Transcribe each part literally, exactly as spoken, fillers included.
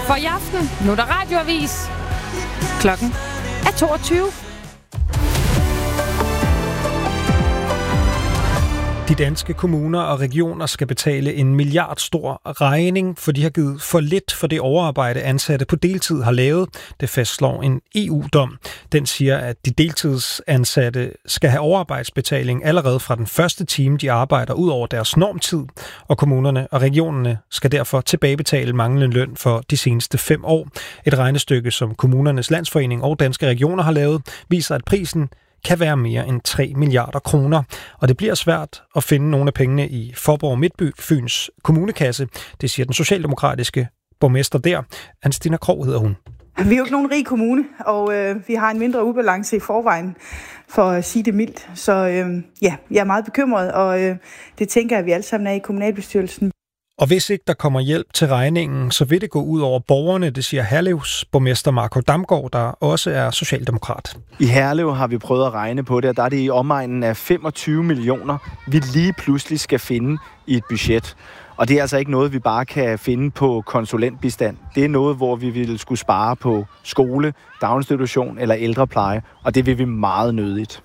for i aften. Nu er der radioavis. Klokken er toogtyve. De danske kommuner og regioner skal betale en milliardstor regning, for de har givet for lidt for det overarbejde, ansatte på deltid har lavet. Det fastslår en E U-dom. Den siger, at de deltidsansatte skal have overarbejdsbetaling allerede fra den første time, de arbejder ud over deres normtid, og kommunerne og regionerne skal derfor tilbagebetale manglende løn for de seneste fem år. Et regnestykke, som Kommunernes Landsforening og Danske Regioner har lavet, viser, at prisen kan være mere end tre milliarder kroner. Og det bliver svært at finde nogle af pengene i Faaborg Midtby Fyns kommunekasse. Det siger den socialdemokratiske borgmester der. Anstina Krog hedder hun. Vi er jo ikke nogen rig kommune, og øh, vi har en mindre ubalance i forvejen, for at sige det mildt. Så øh, ja, jeg er meget bekymret, og øh, det tænker jeg, at vi alle sammen er i kommunalbestyrelsen. Og hvis ikke der kommer hjælp til regningen, så vil det gå ud over borgerne, det siger Herlevs borgmester Marco Damgaard, der også er socialdemokrat. I Herlev har vi prøvet at regne på det, og der er det i omegnen af femogtyve millioner, vi lige pludselig skal finde i et budget. Og det er altså ikke noget, vi bare kan finde på konsulentbistand. Det er noget, hvor vi ville skulle spare på skole, daginstitution eller ældrepleje, og det vil vi meget nødigt.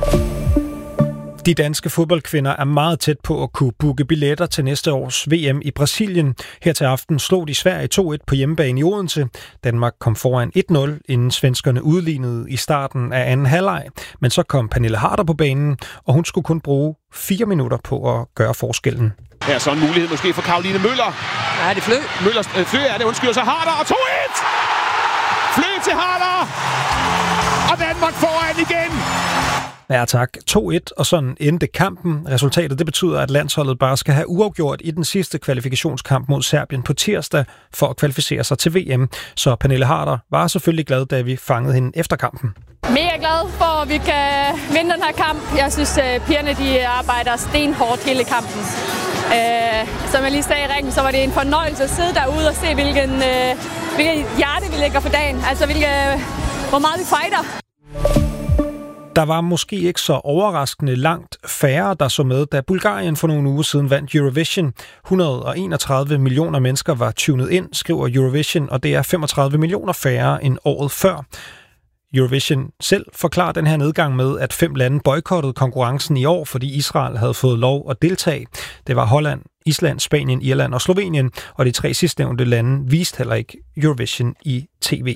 De danske fodboldkvinder er meget tæt på at kunne booke billetter til næste års V M i Brasilien. Her til aften slog de Sverige to et på hjemmebane i Odense. Danmark kom foran et nul, inden svenskerne udlignede i starten af anden halvleg. Men så kom Pernille Harder på banen, og hun skulle kun bruge fire minutter på at gøre forskellen. Her så en mulighed måske for Caroline Møller. Ja, det er Flø. Møllers øh, Flø er det, undskyld, så Harder, og to et! Flø til Harder! Og Danmark foran igen! Ja tak, to et, og sådan endte kampen. Resultatet det betyder, at landsholdet bare skal have uafgjort i den sidste kvalifikationskamp mod Serbien på tirsdag for at kvalificere sig til V M. Så Pernille Harder var selvfølgelig glad, da vi fangede hende efter kampen. Mega glad for, at vi kan vinde den her kamp. Jeg synes, at pigerne de arbejder stenhårdt hele kampen. Uh, som jeg lige sagde i ringen, så var det en fornøjelse at sidde derude og se, hvilken, uh, hvilken hjerte vi lægger for dagen. Altså, hvilke, hvor meget vi fighter. Der var måske ikke så overraskende langt færre, der så med, da Bulgarien for nogle uger siden vandt Eurovision. et hundrede og enogtredive millioner mennesker var tunet ind, skriver Eurovision, og det er femogtredive millioner færre end året før. Eurovision selv forklarer den her nedgang med, at fem lande boykottede konkurrencen i år, fordi Israel havde fået lov at deltage. Det var Holland, Island, Spanien, Irland og Slovenien, og de tre sidstnævnte lande viste heller ikke Eurovision i tv.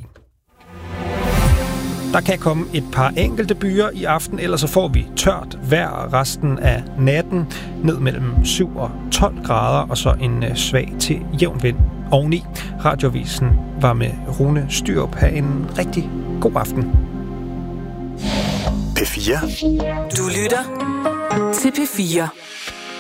Der kan komme et par enkelte byer i aften, ellers så får vi tørt vejr resten af natten, ned mellem syv og tolv grader, og så en svag til jævn vind oveni. Radioavisen var med Rune Styrup. Ha' en rigtig god aften. P fire. Du lytter til P fire.